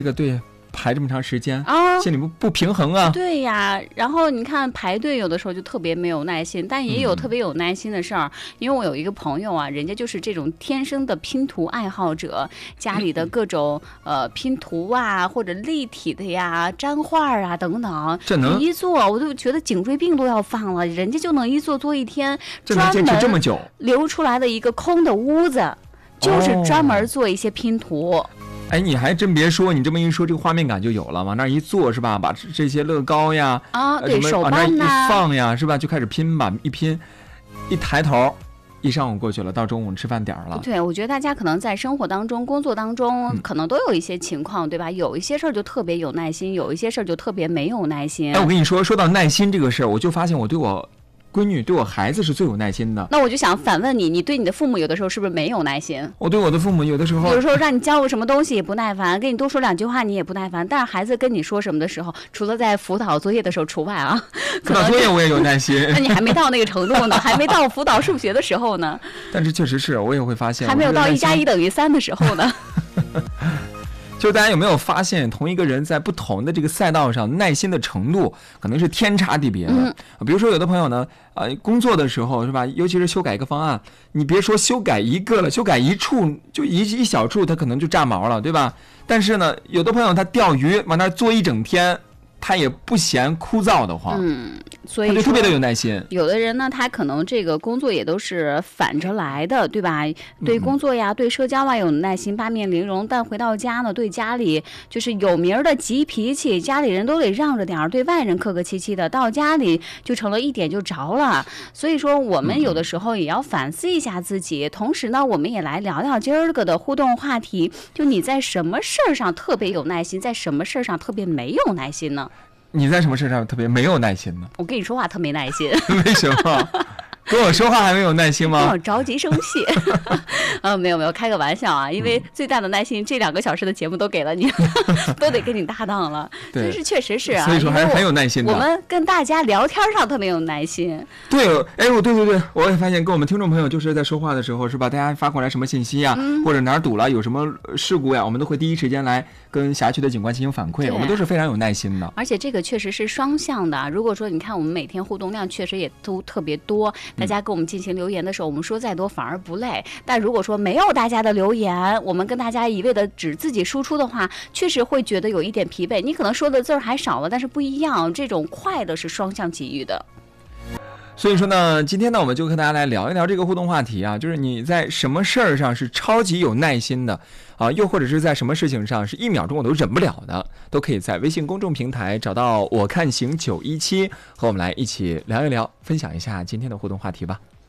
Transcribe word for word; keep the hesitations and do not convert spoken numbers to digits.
这个队排这么长时间啊， 心里不不平衡啊。 对呀，然后你看排队有的时候就特别没有耐心，但也有特别有耐心的事儿。嗯、因为我有一个朋友啊，人家就是这种天生的拼图爱好者，家里的各种、嗯、呃拼图啊，或者立体的呀、粘画啊等等， 这能一做我都觉得颈椎病都要犯了，人家就能一做做一天， 这能坚持这么久， 留出来的一个空的屋子，就是专门做一些拼图。哦哎，你还真别说，你这么一说，这个画面感就有了。往那一坐是吧？把这些乐高呀， 啊，对，手往那一办放呀，是吧？就开始拼吧，一拼，一抬头，一上午过去了，到中午吃饭点了。 对，我觉得大家可能在生活当中、工作当中， 嗯、 可能都有一些情况，对吧？有一些事儿就特别有耐心，有一些事儿就特别没有耐心。 哎，我跟你说，说到耐心这个事儿，我就发现我对我闺女对我孩子是最有耐心的。 那我就想反问你，你对你的父母有的时候是不是没有耐心？ 我对我的父母有的时候， 有的时候让你教个什么东西也不耐烦，跟你多说两句话你也不耐烦，但是孩子跟你说什么的时候，除了在辅导作业的时候除外啊。 辅导作业我也有耐心。 那你还没到那个程度呢，还没到辅导数学的时候呢。 但是确实是我也会发现， 还没有到一加一等于三的时候呢。 就大家有没有发现，同一个人在不同的这个赛道上，耐心的程度可能是天差地别的。嗯、比如说，有的朋友呢，呃，工作的时候是吧，尤其是修改一个方案，你别说修改一个了，修改一处就一一小处，他可能就炸毛了，对吧？但是呢，有的朋友他钓鱼往那儿坐一整天，他也不嫌枯燥的慌。 嗯，所以他就特别的有耐心。 有的人呢，他可能这个工作也都是反着来的，对吧？对工作呀，嗯、对社交啊有耐心，八面玲珑，但回到家呢，对家里就是有名的急脾气，家里人都得让着点儿，对外人客客气气的，到家里就成了一点就着了。所以说，我们有的时候也要反思一下自己，嗯、同时呢，我们也来聊聊今儿个的互动话题，就你在什么事儿上特别有耐心，在什么事儿上特别没有耐心呢？ 你在什么事上特别没有耐心呢？ 我跟你说话特没耐心。 为什么？跟我说话还没有耐心吗？ 跟我着急生气。呃，没有没有，开个玩笑啊！因为最大的耐心，这两个小时的节目都给了你，都得跟你搭档了。 对， 就是确实是啊。 所以说还是很有耐心的。 我们跟大家聊天上特别有耐心。 对，哎，我对对对，我也发现跟我们听众朋友就是在说话的时候，是吧？大家发过来什么信息呀、啊，嗯、或者哪儿堵了，有什么事故呀，我们都会第一时间来跟辖区的警官进行反馈。我们都是非常有耐心的。 而且这个确实是双向的。如果说你看我们每天互动量确实也都特别多，大家跟我们进行留言的时候，我们说再多反而不累。但如果说没有大家的留言，我们跟大家一味的只自己输出的话，确实会觉得有一点疲惫。你可能说的字儿还少了，但是不一样，这种快的是双向给予的。 所以说呢，今天呢，我们就跟大家来聊一聊这个互动话题啊，就是你在什么事儿上是超级有耐心的啊，又或者是在什么事情上是一秒钟我都忍不了的，都可以在微信公众平台找到我看行九一七，和我们来一起聊一聊，分享一下今天的互动话题吧。